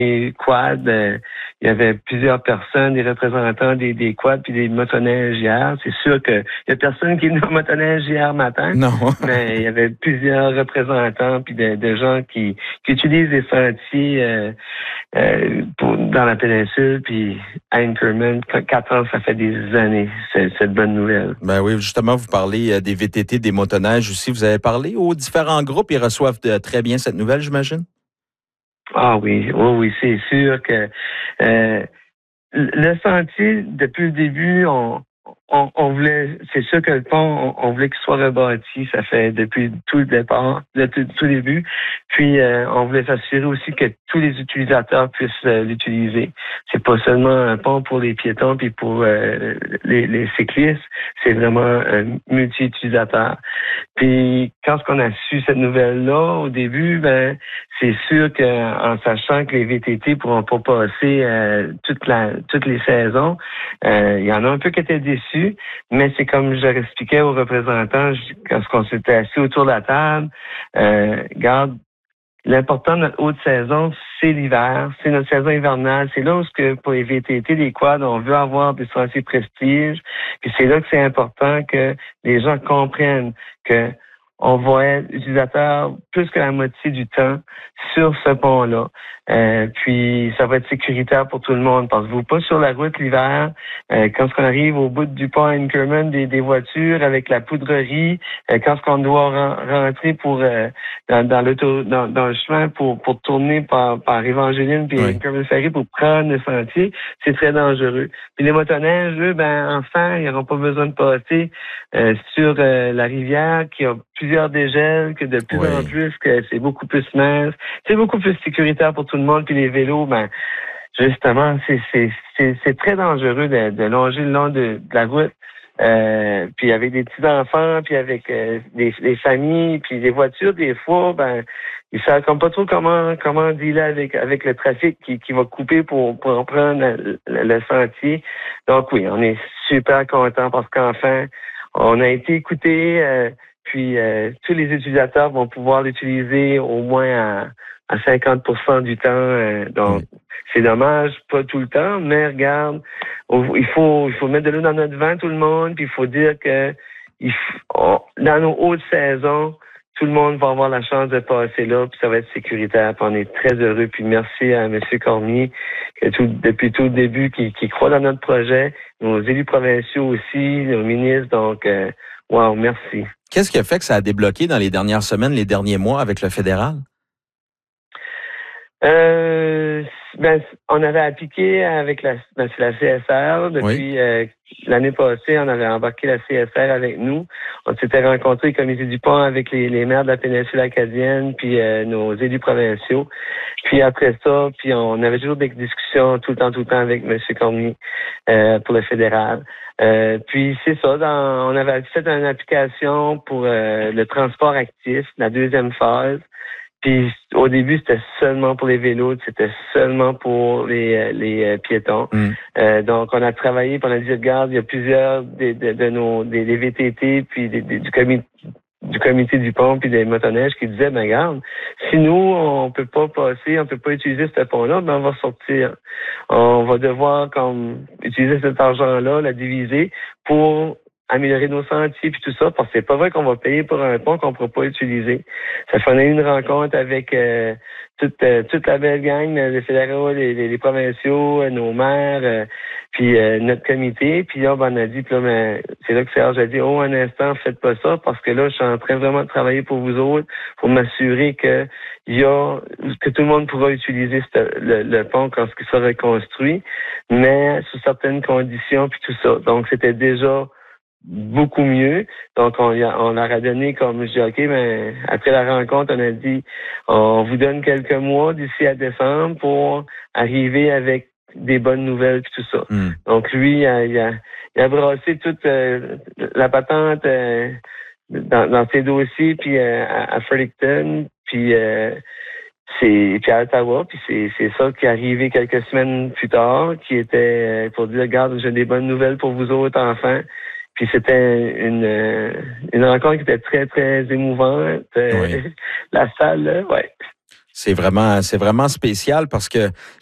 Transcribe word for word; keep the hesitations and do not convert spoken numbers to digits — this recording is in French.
des quads. Euh, il y avait plusieurs personnes, des représentants des, des quads puis des motoneiges hier. C'est sûr que il y a personne qui est venu au motoneige hier matin. Non. Mais il y avait plusieurs représentants puis de, de gens qui, qui utilisent les sentiers euh, euh, pour, dans la péninsule. Puis à Inkerman, quatre ans, ça fait des années. C'est, c'est une bonne nouvelle. Ben oui, justement, vous parlez des V T T, des motoneiges aussi. Vous avez parlé aux différents groupes. Ils reçoivent de, très bien cette nouvelle, j'imagine? Ah oui, oui, oui, c'est sûr que euh, le sentier, depuis le début, on, on, on voulait, c'est sûr que le pont, on, on voulait qu'il soit rebâti, ça fait depuis tout le départ, depuis tout le début. Puis euh, on voulait s'assurer aussi que tous les utilisateurs puissent euh, l'utiliser. C'est pas seulement un pont pour les piétons puis pour euh, les, les cyclistes, c'est vraiment un multi-utilisateur. Puis quand on a su cette nouvelle-là au début, ben c'est sûr qu'en sachant que les V T T pourront pas passer euh, toute la, toutes les saisons, euh, il y en a un peu qui étaient déçus, mais c'est comme je leur expliquais aux représentants quand on s'était assis autour de la table, euh, garde, l'important de notre haute saison, c'est l'hiver, c'est notre saison hivernale. C'est là où, que pour les V T T, les quads, on veut avoir des sentiers prestige. Puis c'est là que c'est important que les gens comprennent que on va être utilisateur plus que la moitié du temps sur ce pont-là. Euh, puis ça va être sécuritaire pour tout le monde. Parce que vous pas sur la route l'hiver, euh, quand on arrive au bout du pont à Inkerman, des, des voitures avec la poudrerie, euh, quand on doit ren- rentrer pour euh, dans, dans l'auto dans, dans le chemin pour, pour tourner par, par Evangeline puis Oui. Inkerman Ferry pour prendre le sentier, c'est très dangereux. Puis les motoneiges, eux, ben enfin, ils n'auront pas besoin de passer euh, sur euh, la rivière qui a plusieurs dégels, que de plus Oui. en plus, que c'est beaucoup plus mince, c'est beaucoup plus sécuritaire pour tout le monde. Puis les vélos, ben justement, c'est c'est c'est, c'est très dangereux de, de longer le long de, de la route. Euh, puis avec des petits enfants, puis avec euh, des, des familles, puis des voitures, des fois, ben ils savent comme pas trop comment comment dealer avec avec le trafic qui, qui va couper pour pour en prendre le, le, le sentier. Donc oui, on est super contents parce qu'enfin on a été écoutés. Euh, Puis euh, tous les utilisateurs vont pouvoir l'utiliser au moins à, à cinquante pour cent du temps. Euh, donc, oui. C'est dommage, pas tout le temps, mais regarde, il faut il faut mettre de l'eau dans notre vin, tout le monde, puis il faut dire que il faut, on, dans nos hautes saisons, tout le monde va avoir la chance de passer là, puis ça va être sécuritaire. Puis on est très heureux. Puis merci à M. Cormier, que tout, depuis tout le début, qui, qui croit dans notre projet, nos élus provinciaux aussi, nos ministres. Donc, euh, wow, merci. Qu'est-ce qui a fait que ça a débloqué dans les dernières semaines, les derniers mois avec le fédéral? Euh, ben, on avait appliqué avec la, ben, c'est la C S R depuis oui. euh, l'année passée. On avait embarqué la C S R avec nous. On s'était rencontrés au comité du pont avec les, les maires de la péninsule acadienne, puis euh, nos élus provinciaux. Puis après ça, puis on avait toujours des discussions tout le temps, tout le temps avec M. Cormier euh, pour le fédéral. Euh, puis c'est ça, dans, on avait fait une application pour euh, le transport actif, la deuxième phase. Puis au début, c'était seulement pour les vélos, c'était seulement pour les, les euh, piétons. Mm. Euh, donc, on a travaillé, puis on a dit, regarde, il y a plusieurs de, de, de nos des, des V T T, puis des, des, du comité du comité du pont puis des motoneiges qui disaient, ben regarde, si nous, on peut pas passer, on peut pas utiliser ce pont-là, ben on va sortir. On va devoir comme utiliser cet argent-là, la diviser pour améliorer nos sentiers puis tout ça, parce que c'est pas vrai qu'on va payer pour un pont qu'on ne pourra pas utiliser. Ça fait, on a eu une rencontre avec euh, toute, euh, toute la belle gang, les fédéraux, les, les, les provinciaux, nos maires, euh, puis euh, notre comité. Puis là, ben, on a dit, puis là, ben, c'est là que Serge a dit, oh, un instant, faites pas ça, parce que là, je suis en train vraiment de travailler pour vous autres, pour m'assurer que il y a que tout le monde pourra utiliser ce, le, le pont quand il sera reconstruit, mais sous certaines conditions, puis tout ça. Donc, c'était déjà beaucoup mieux. Donc, on, on leur a donné comme, je dis, OK, ben, après la rencontre, on a dit, on vous donne quelques mois d'ici à décembre pour arriver avec des bonnes nouvelles puis tout ça. Mm. Donc, lui, il a, il a, il a brassé toute euh, la patente euh, dans, dans ses dossiers, puis euh, à, à Fredericton, puis euh, c'est puis à Ottawa, puis c'est, c'est ça qui est arrivé quelques semaines plus tard, qui était euh, pour dire, regarde, j'ai des bonnes nouvelles pour vous autres enfants. Puis c'était une, une rencontre qui était très, très émouvante. Oui. La salle, là, ouais. C'est vraiment, c'est vraiment spécial parce que